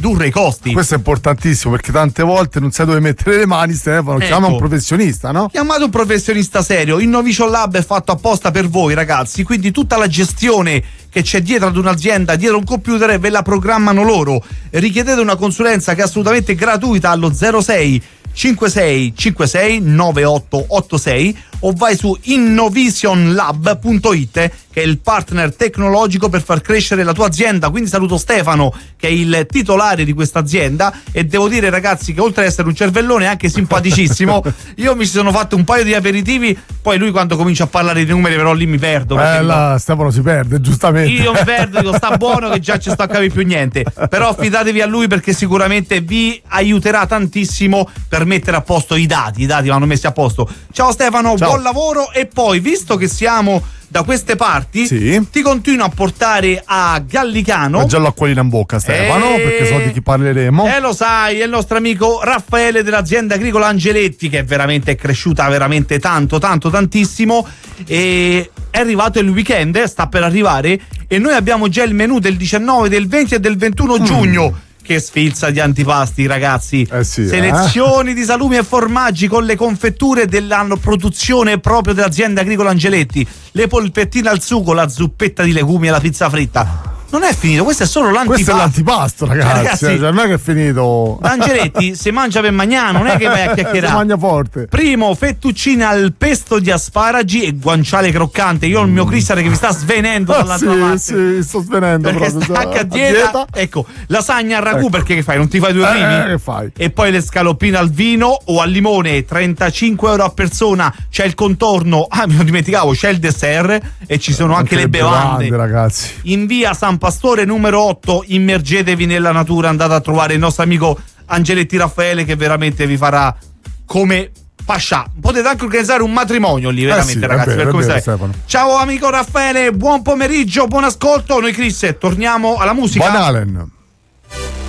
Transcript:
ridurre i costi. Questo è importantissimo, perché tante volte non sai dove mettere le mani, Stefano. Chiama un professionista, no? Chiamate un professionista serio. Innovation Lab è fatto apposta per voi, ragazzi, quindi tutta la gestione che c'è dietro ad un'azienda, dietro un computer, ve la programmano loro. Richiedete una consulenza che è assolutamente gratuita allo 06 56 56 9886 o vai su innovationlab.it, che è il partner tecnologico per far crescere la tua azienda. Quindi saluto Stefano, che è il titolare di questa azienda, e devo dire, ragazzi, che oltre ad essere un cervellone è anche simpaticissimo. Io mi sono fatto un paio di aperitivi, poi lui quando comincia a parlare di numeri però lì mi perdo. Stefano si perde, giustamente. Io mi perdo, dico sta buono che già ci sto a capire più niente, però fidatevi a lui perché sicuramente vi aiuterà tantissimo per mettere a posto i dati vanno messi a posto. Ciao Stefano, ciao. Buon lavoro. E poi, visto che siamo da queste parti, ti continuo a portare a Gallicano. Ho già l'acquolina in bocca, Stefano, perché so di chi parleremo. Lo sai, è il nostro amico Raffaele dell'azienda agricola Angeletti, che è veramente cresciuta veramente tantissimo, e è arrivato il weekend, sta per arrivare, e noi abbiamo già il menù del 19, del 20 e del 21 giugno. Che sfilza di antipasti, ragazzi. Selezioni di salumi e formaggi con le confetture della produzione proprio dell'azienda agricola Angeletti, le polpettine al sugo, la zuppetta di legumi e la pizza fritta. Non è finito, questo è solo l'antipasto. Questo è l'antipasto, ragazzi. Non è che è finito. Angeletti si mangia per mangiare, non è che vai a chiacchierare. Si mangia forte. Primo, fettuccine al pesto di asparagi e guanciale croccante. Io ho il mio Cristian che mi sta svenendo dall'altra parte. Sì, sto svenendo perché proprio. Sta anche a dieta. Ecco, lasagna al ragù, perché che fai? Non ti fai due primi? Che fai? E poi le scaloppine al vino o al limone, 35 euro a persona. C'è il contorno, me lo dimenticavo, c'è il dessert e ci sono anche le bevande, ragazzi. In via San Pastore numero 8, immergetevi nella natura, andate a trovare il nostro amico Angeletti Raffaele, che veramente vi farà come pascià. Potete anche organizzare un matrimonio lì, veramente, ragazzi. Vero, per come stai. Ciao amico Raffaele, buon pomeriggio, buon ascolto. Noi Chris torniamo alla musica. Van Halen.